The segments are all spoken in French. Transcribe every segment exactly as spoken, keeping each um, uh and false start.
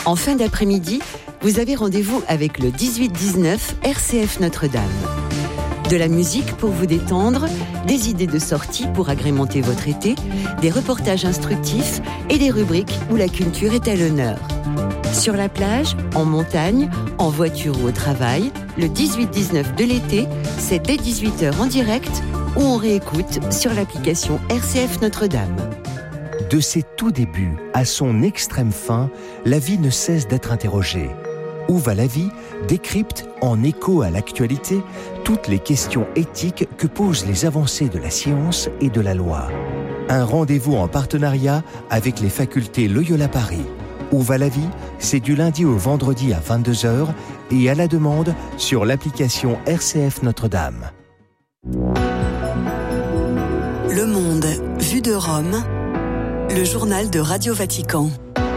En fin d'après-midi, vous avez rendez-vous avec le dix-huit dix-neuf R C F Notre-Dame. De la musique pour vous détendre, des idées de sortie pour agrémenter votre été, des reportages instructifs et des rubriques où la culture est à l'honneur. Sur la plage, en montagne, en voiture ou au travail, le dix-huit dix-neuf de l'été, c'est dès dix-huit heures en direct ou on réécoute sur l'application R C F Notre-Dame. De ses tout débuts à son extrême fin, la vie ne cesse d'être interrogée. Où va la vie décrypte, en écho à l'actualité, toutes les questions éthiques que posent les avancées de la science et de la loi. Un rendez-vous en partenariat avec les facultés Loyola Paris. Où va la vie ? C'est du lundi au vendredi à vingt-deux heures et à la demande sur l'application R C F Notre-Dame. Le Monde vu de Rome, le journal de Radio Vatican.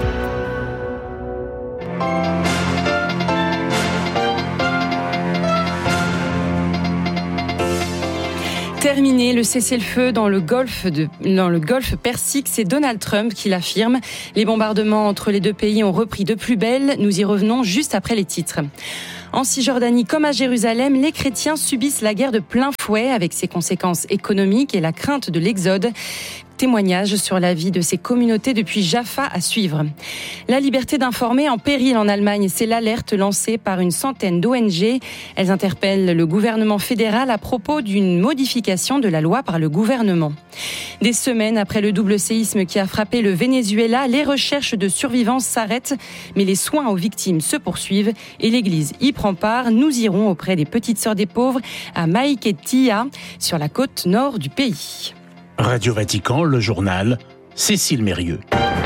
Terminé le cessez-le-feu dans le golfe de, dans le golfe Persique, c'est Donald Trump qui l'affirme. Les bombardements entre les deux pays ont repris de plus belle. Nous y revenons juste après les titres. En Cisjordanie comme à Jérusalem, les chrétiens subissent la guerre de plein fouet avec ses conséquences économiques et la crainte de l'exode. Témoignage sur la vie de ces communautés depuis Jaffa à suivre. La liberté d'informer en péril en Allemagne, c'est l'alerte lancée par une centaine d'O N G. Elles interpellent le gouvernement fédéral à propos d'une modification de la loi par le gouvernement. Des semaines après le double séisme qui a frappé le Venezuela, les recherches de survivants s'arrêtent, mais les soins aux victimes se poursuivent et l'Église y prend part. Nous irons auprès des Petites Sœurs des Pauvres à Maiquetía, sur la côte nord du pays. Radio Vatican, le journal, Cécile Mérieux.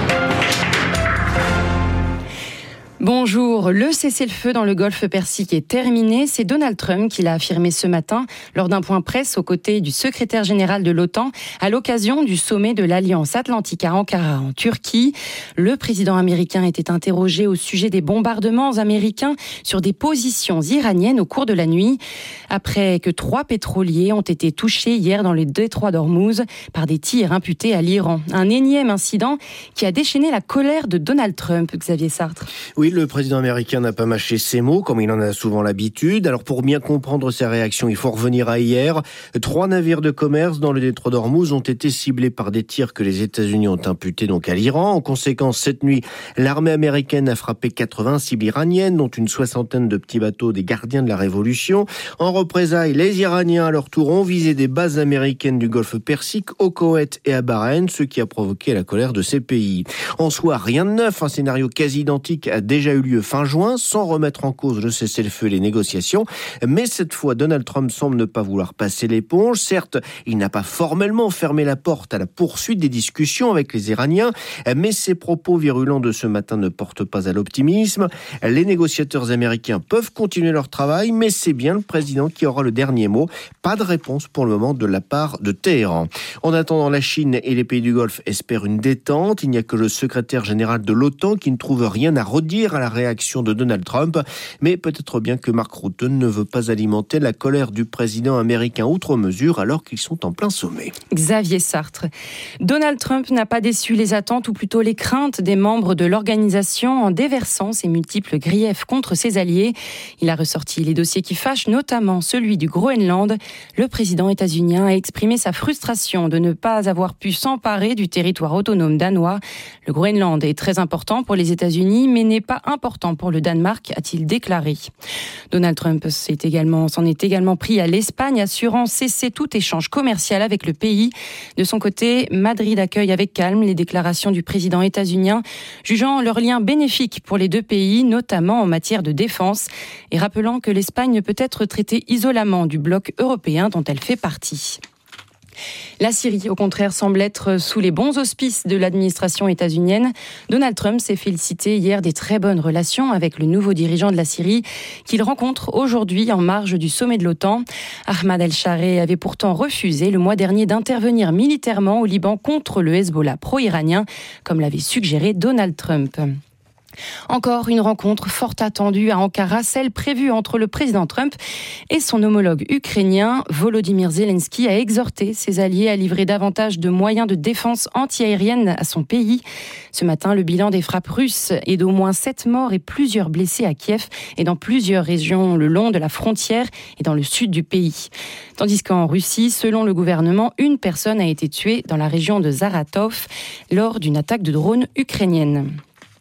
Bonjour, le cessez-le-feu dans le golfe Persique est terminé. C'est Donald Trump qui l'a affirmé ce matin lors d'un point presse aux côtés du secrétaire général de l'OTAN à l'occasion du sommet de l'Alliance Atlantique à Ankara en Turquie. Le président américain était interrogé au sujet des bombardements américains sur des positions iraniennes au cours de la nuit, après que trois pétroliers ont été touchés hier dans le détroit d'Ormuz par des tirs imputés à l'Iran. Un énième incident qui a déchaîné la colère de Donald Trump, Xavier Sartre. Oui, le président américain n'a pas mâché ses mots, comme il en a souvent l'habitude. Alors, pour bien comprendre sa réaction, il faut revenir à hier. Trois navires de commerce dans le détroit d'Ormuz ont été ciblés par des tirs que les États-Unis ont imputés donc à l'Iran. En conséquence, cette nuit, l'armée américaine a frappé quatre-vingts cibles iraniennes, dont une soixantaine de petits bateaux des gardiens de la Révolution. En représailles, les Iraniens, à leur tour, ont visé des bases américaines du golfe Persique, au Koweït et à Bahreïn, ce qui a provoqué la colère de ces pays. En soi, rien de neuf, un scénario quasi identique a déjà eu lieu fin juin, sans remettre en cause le cessez-le-feu et les négociations. Mais cette fois, Donald Trump semble ne pas vouloir passer l'éponge. Certes, il n'a pas formellement fermé la porte à la poursuite des discussions avec les Iraniens, mais ses propos virulents de ce matin ne portent pas à l'optimisme. Les négociateurs américains peuvent continuer leur travail, mais c'est bien le président qui aura le dernier mot. Pas de réponse pour le moment de la part de Téhéran. En attendant, la Chine et les pays du Golfe espèrent une détente. Il n'y a que le secrétaire général de l'OTAN qui ne trouve rien à redire à la réaction de Donald Trump, mais peut-être bien que Mark Rutte ne veut pas alimenter la colère du président américain outre mesure alors qu'ils sont en plein sommet. Xavier Sartre. Donald Trump n'a pas déçu les attentes ou plutôt les craintes des membres de l'organisation en déversant ses multiples griefs contre ses alliés. Il a ressorti les dossiers qui fâchent, notamment celui du Groenland. Le président états-unien a exprimé sa frustration de ne pas avoir pu s'emparer du territoire autonome danois. Le Groenland est très important pour les États-Unis, mais n'est pas important pour le Danemark, a-t-il déclaré. Donald Trump s'est également, s'en est également pris à l'Espagne, assurant cesser tout échange commercial avec le pays. De son côté, Madrid accueille avec calme les déclarations du président états-unien, jugeant leur lien bénéfique pour les deux pays, notamment en matière de défense, et rappelant que l'Espagne peut être traitée isolément du bloc européen dont elle fait partie. La Syrie, au contraire, semble être sous les bons auspices de l'administration états-unienne. Donald Trump s'est félicité hier des très bonnes relations avec le nouveau dirigeant de la Syrie qu'il rencontre aujourd'hui en marge du sommet de l'OTAN. Ahmad El-Shareh avait pourtant refusé le mois dernier d'intervenir militairement au Liban contre le Hezbollah pro-iranien, comme l'avait suggéré Donald Trump. Encore une rencontre fort attendue à Ankara, celle prévue entre le président Trump et son homologue ukrainien. Volodymyr Zelensky a exhorté ses alliés à livrer davantage de moyens de défense anti-aérienne à son pays. Ce matin, le bilan des frappes russes est d'au moins sept morts et plusieurs blessés à Kiev et dans plusieurs régions le long de la frontière et dans le sud du pays. Tandis qu'en Russie, selon le gouvernement, une personne a été tuée dans la région de Saratov lors d'une attaque de drone ukrainienne.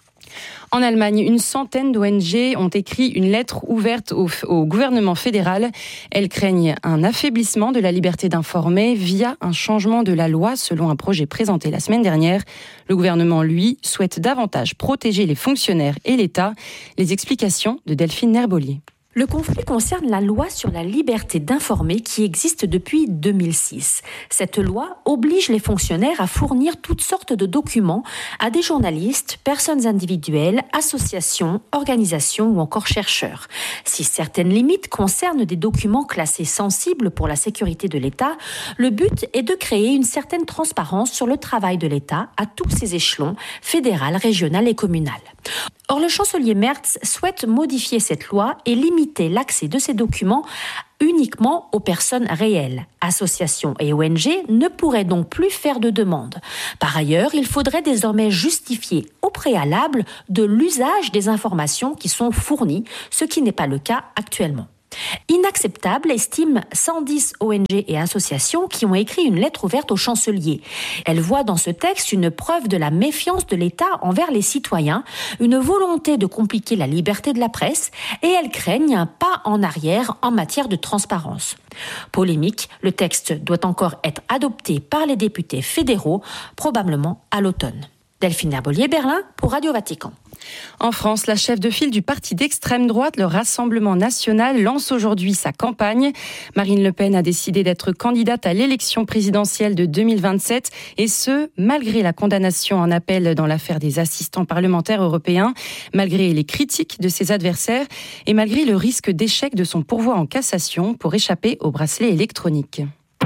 En Allemagne, une centaine d'O N G ont écrit une lettre ouverte au, au gouvernement fédéral. Elles craignent un affaiblissement de la liberté d'informer via un changement de la loi selon un projet présenté la semaine dernière. Le gouvernement, lui, souhaite davantage protéger les fonctionnaires et l'État. Les explications de Delphine Nerbolier. Le conflit concerne la loi sur la liberté d'informer qui existe depuis deux mille six. Cette loi oblige les fonctionnaires à fournir toutes sortes de documents à des journalistes, personnes individuelles, associations, organisations ou encore chercheurs. Si certaines limites concernent des documents classés sensibles pour la sécurité de l'État, le but est de créer une certaine transparence sur le travail de l'État à tous ses échelons, fédéral, régional et communal. Or, le chancelier Merz souhaite modifier cette loi et limiter l'accès de ces documents uniquement aux personnes réelles. Associations et O N G ne pourraient donc plus faire de demandes. Par ailleurs, il faudrait désormais justifier au préalable de l'usage des informations qui sont fournies, ce qui n'est pas le cas actuellement. Inacceptable, estiment cent dix O N G et associations qui ont écrit une lettre ouverte au chancelier. Elles voient dans ce texte une preuve de la méfiance de l'État envers les citoyens, une volonté de compliquer la liberté de la presse et elles craignent un pas en arrière en matière de transparence. Polémique, le texte doit encore être adopté par les députés fédéraux, probablement à l'automne. Delphine Herbolier, Berlin, pour Radio Vatican. En France, la chef de file du parti d'extrême droite, le Rassemblement national, lance aujourd'hui sa campagne. Marine Le Pen a décidé d'être candidate à l'élection présidentielle de deux mille vingt-sept, et ce, malgré la condamnation en appel dans l'affaire des assistants parlementaires européens, malgré les critiques de ses adversaires et malgré le risque d'échec de son pourvoi en cassation pour échapper au bracelet électronique.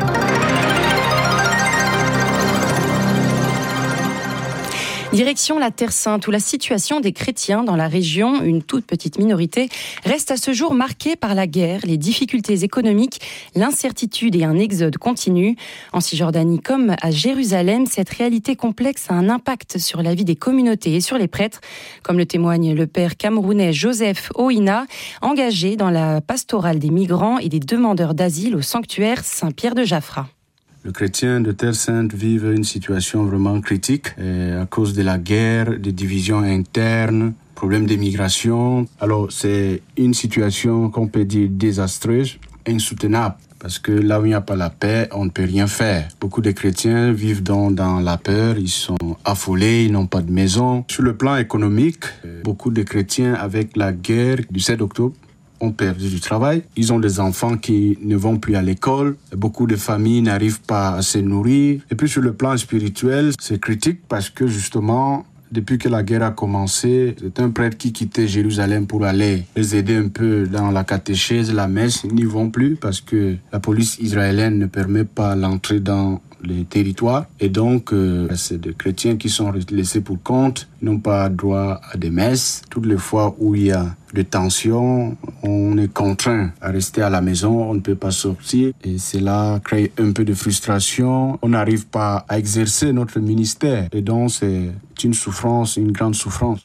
Direction la Terre Sainte, où la situation des chrétiens dans la région, une toute petite minorité, reste à ce jour marquée par la guerre, les difficultés économiques, l'incertitude et un exode continu. En Cisjordanie comme à Jérusalem, cette réalité complexe a un impact sur la vie des communautés et sur les prêtres, comme le témoigne le père camerounais Joseph Oina, engagé dans la pastorale des migrants et des demandeurs d'asile au sanctuaire Saint-Pierre de Jaffra. Les chrétiens de Terre Sainte vivent une situation vraiment critique euh, à cause de la guerre, des divisions internes, problèmes d'immigration. Alors c'est une situation qu'on peut dire désastreuse, insoutenable. Parce que là où il n'y a pas la paix, on ne peut rien faire. Beaucoup de chrétiens vivent dans, dans la peur, ils sont affolés, ils n'ont pas de maison. Sur le plan économique, beaucoup de chrétiens, avec la guerre du sept octobre, ont perdu du travail. Ils ont des enfants qui ne vont plus à l'école. Beaucoup de familles n'arrivent pas à se nourrir. Et puis sur le plan spirituel, c'est critique parce que justement, depuis que la guerre a commencé, c'est un prêtre qui quittait Jérusalem pour aller les aider un peu dans la catéchèse, la messe. Ils n'y vont plus parce que la police israélienne ne permet pas l'entrée dans les territoires. Et donc, euh, c'est des chrétiens qui sont laissés pour compte, n'ont pas droit à des messes. Toutes les fois où il y a des tensions, on est contraint à rester à la maison, on ne peut pas sortir. Et cela crée un peu de frustration. On n'arrive pas à exercer notre ministère. Et donc, c'est une souffrance, une grande souffrance.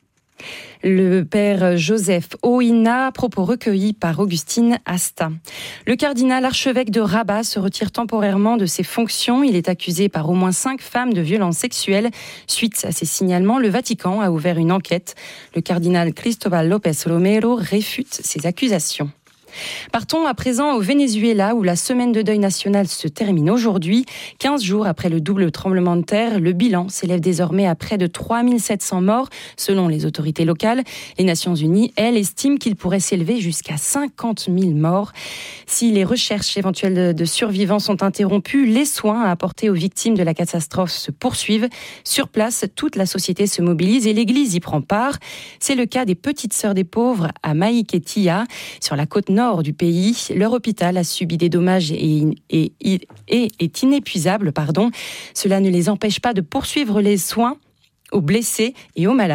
Le père Joseph Oina, propos recueillis par Augustine Asta. Le cardinal archevêque de Rabat se retire temporairement de ses fonctions. Il est accusé par au moins cinq femmes de violences sexuelles. Suite à ces signalements, le Vatican a ouvert une enquête. Le cardinal Cristóbal López Romero réfute ces accusations. Partons à présent au Venezuela où la semaine de deuil national se termine aujourd'hui. quinze jours après le double tremblement de terre, le bilan s'élève désormais à près de trois mille sept cents morts selon les autorités locales. Les Nations Unies, elles, estiment qu'il pourrait s'élever jusqu'à cinquante mille morts. Si les recherches éventuelles de survivants sont interrompues, les soins à apporter aux victimes de la catastrophe se poursuivent. Sur place, toute la société se mobilise et l'Église y prend part. C'est le cas des Petites Sœurs des Pauvres à Maiquetía, sur la côte nord du pays. Leur hôpital a subi des dommages et, et, et, et est inépuisable. Pardon. Cela ne les empêche pas de poursuivre les soins aux blessés et aux malades.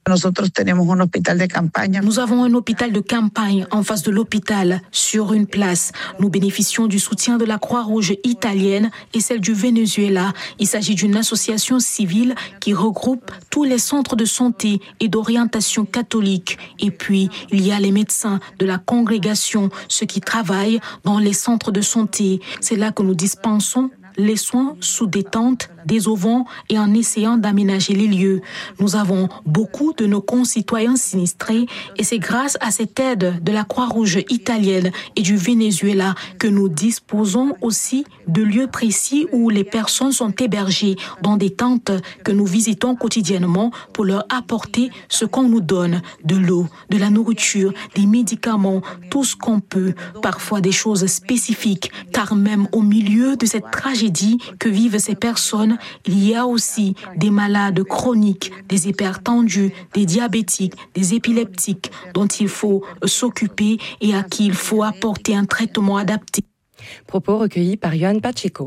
Nous avons un hôpital de campagne en face de l'hôpital, sur une place. Nous bénéficions du soutien de la Croix-Rouge italienne et celle du Venezuela. Il s'agit d'une association civile qui regroupe tous les centres de santé et d'orientation catholique. Et puis, il y a les médecins de la congrégation, ceux qui travaillent dans les centres de santé. C'est là que nous dispensons les soins sous des tentes, des auvents et en essayant d'aménager les lieux. Nous avons beaucoup de nos concitoyens sinistrés et c'est grâce à cette aide de la Croix-Rouge italienne et du Venezuela que nous disposons aussi de lieux précis où les personnes sont hébergées dans des tentes que nous visitons quotidiennement pour leur apporter ce qu'on nous donne, de l'eau, de la nourriture, des médicaments, tout ce qu'on peut, parfois des choses spécifiques, car même au milieu de cette tragédie que vivent ces personnes, il y a aussi des malades chroniques, des hypertendus, des diabétiques, des épileptiques dont il faut s'occuper et à qui il faut apporter un traitement adapté. Propos recueillis par Yohan Pacheco.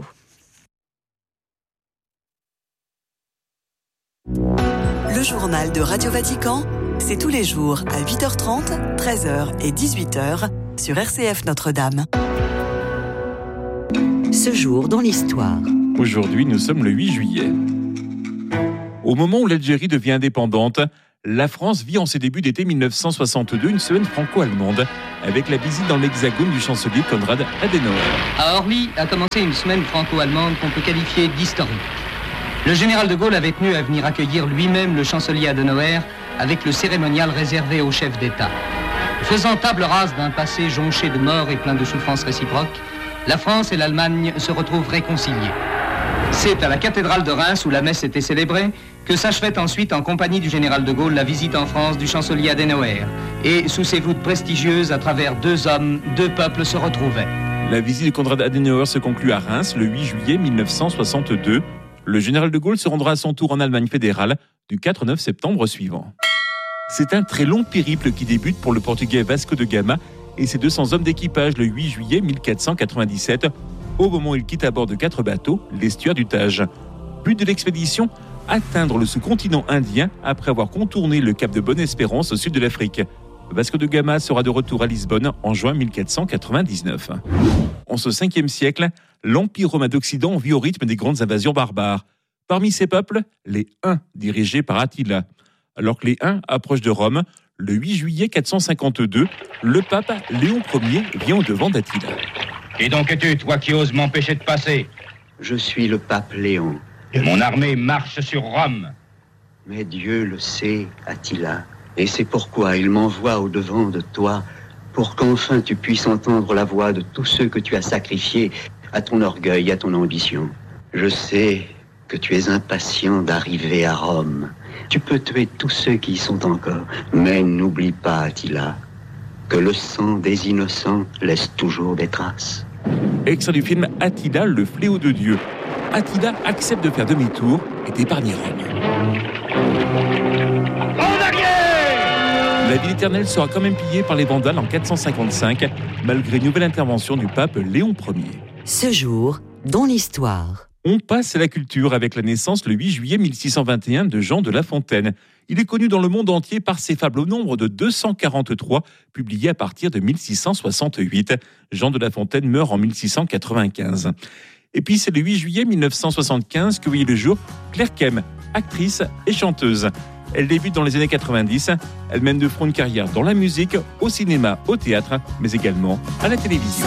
Le journal de Radio Vatican, c'est tous les jours à huit heures trente, treize heures et dix-huit heures sur R C F Notre-Dame. Ce jour dans l'histoire. Aujourd'hui, nous sommes le huit juillet. Au moment où l'Algérie devient indépendante, la France vit en ses débuts d'été mille neuf cent soixante-deux une semaine franco-allemande, avec la visite dans l'Hexagone du chancelier Konrad Adenauer. À Orly a commencé une semaine franco-allemande qu'on peut qualifier d'historique. Le général de Gaulle avait tenu à venir accueillir lui-même le chancelier Adenauer avec le cérémonial réservé au chef d'État. Faisant table rase d'un passé jonché de morts et plein de souffrances réciproques, la France et l'Allemagne se retrouvent réconciliées. C'est à la cathédrale de Reims où la messe était célébrée que s'achevait ensuite en compagnie du général de Gaulle la visite en France du chancelier Adenauer. Et sous ces voûtes prestigieuses, à travers deux hommes, deux peuples se retrouvaient. La visite de Konrad Adenauer se conclut à Reims le huit juillet mille neuf cent soixante-deux. Le général de Gaulle se rendra à son tour en Allemagne fédérale du quatre au neuf septembre suivant. C'est un très long périple qui débute pour le Portugais Vasco de Gama et ses deux cents hommes d'équipage le huit juillet mille quatre cent quatre-vingt-dix-sept, au moment où il quitte à bord de quatre bateaux l'estuaire du Tage. But de l'expédition, atteindre le sous-continent indien après avoir contourné le cap de Bonne-Espérance au sud de l'Afrique. Vasco de Gama sera de retour à Lisbonne en juin mille quatre cent quatre-vingt-dix-neuf. En ce cinquième siècle, l'Empire romain d'Occident vit au rythme des grandes invasions barbares. Parmi ces peuples, les Huns, dirigés par Attila. Alors que les Huns approchent de Rome, le huit juillet quatre cent cinquante-deux, le pape Léon Ier vient au devant d'Attila. Et donc es-tu, toi qui oses m'empêcher de passer? Je suis le pape Léon. Et mon armée marche sur Rome. Mais Dieu le sait, Attila. Et c'est pourquoi il m'envoie au devant de toi, pour qu'enfin tu puisses entendre la voix de tous ceux que tu as sacrifiés à ton orgueil, à ton ambition. Je sais que tu es impatient d'arriver à Rome. Tu peux tuer tous ceux qui y sont encore. Mais n'oublie pas, Attila, que le sang des innocents laisse toujours des traces. Extrait du film Attila, le fléau de Dieu. Attila accepte de faire demi-tour et d'épargner Rome. En arrière! La ville éternelle sera quand même pillée par les Vandales en quatre cent cinquante-cinq, malgré une nouvelle intervention du pape Léon Ier. Ce jour dans l'histoire. On passe à la culture avec la naissance le huit juillet mille six cent vingt et un de Jean de La Fontaine. Il est connu dans le monde entier par ses fables au nombre de deux cent quarante-trois, publiées à partir de mille six cent soixante-huit. Jean de La Fontaine meurt en mille six cent quatre-vingt-quinze. Et puis c'est le huit juillet mille neuf cent soixante-quinze que voyait le jour Claire Kem, actrice et chanteuse. Elle débute dans les années quatre-vingt-dix. Elle mène de front une carrière dans la musique, au cinéma, au théâtre, mais également à la télévision.